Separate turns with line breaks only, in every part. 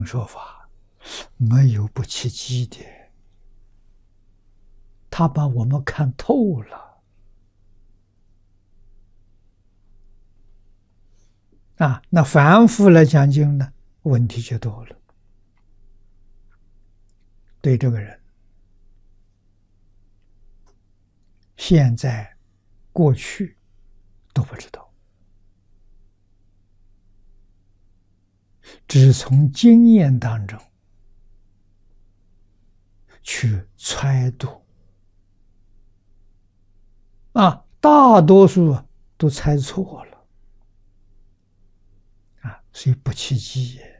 说法，没有不起机的，他把我们看透了啊。那凡夫来讲经呢，问题就多了。对这个人，现在、过去都不知道，只从经验当中去揣度啊，大多数都猜错了啊，所以不起机也。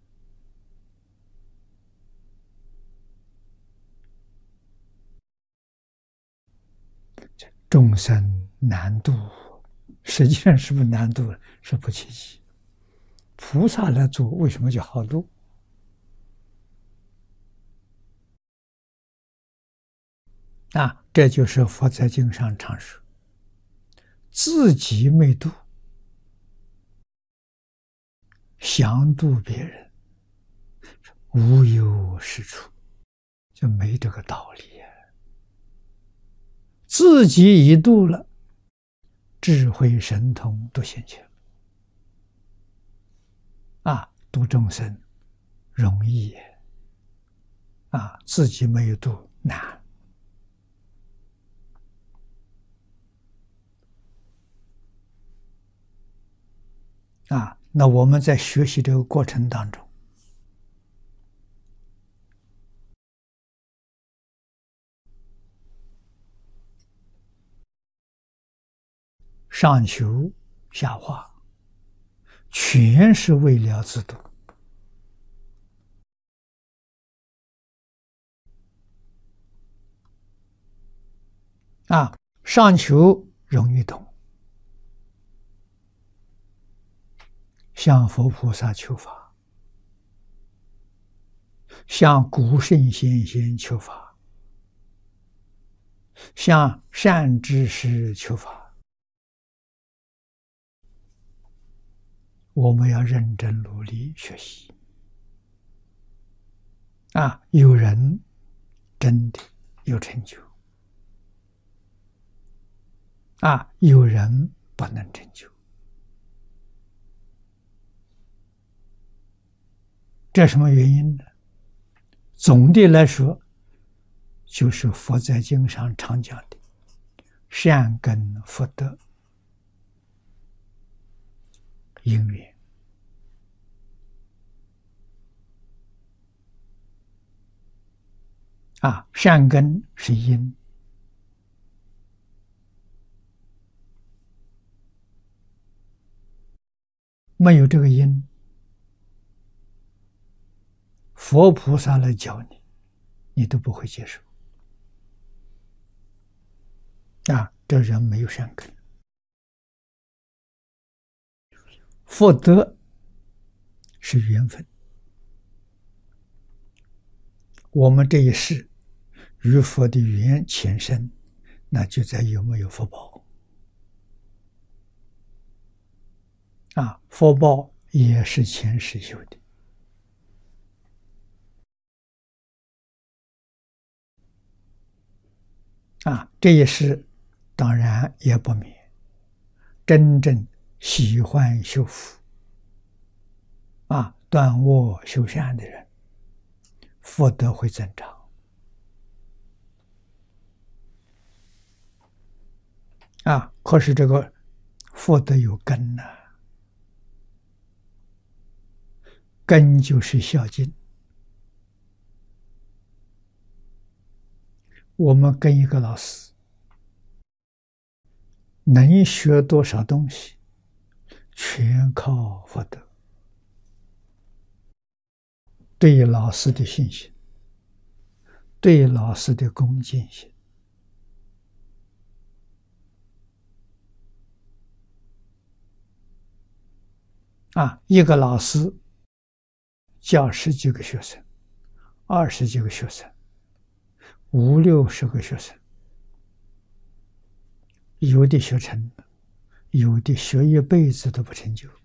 众生难度，实际上是不是难度？是不起机。菩萨来做，为什么叫好度？啊，这就是佛在经上常说：自己没度，想度别人，无有是处，就没这个道理呀。自己已度了，智慧神通都现前啊，度众生容易也啊，自己没有度难啊。那我们在学习这个过程当中，上求下化，全是为了自度啊。上求容易懂，向佛菩萨求法，向古圣先贤求法，向善知识求法。我们要认真努力学习啊！有人真的有成就啊，有人不能成就，这什么原因呢？总的来说，就是佛在经上常讲的善根福德因缘啊，善根是因，没有这个因，佛菩萨来教你，你都不会接受啊，这人没有善根。福德是缘分，我们这一世与佛的缘浅深，那就在有没有福报啊。福报也是前世修的啊，这一世当然也不免真正喜欢修福啊，断恶修善的人，福德会增长啊。可是这个福德有根呢，根就是孝敬。我们跟一个老师能学多少东西，全靠福德，对老师的信心，对老师的恭敬心啊。一个老师教10几个学生，20几个学生，50、60个学生，有的学成了，有的学一辈子都不成就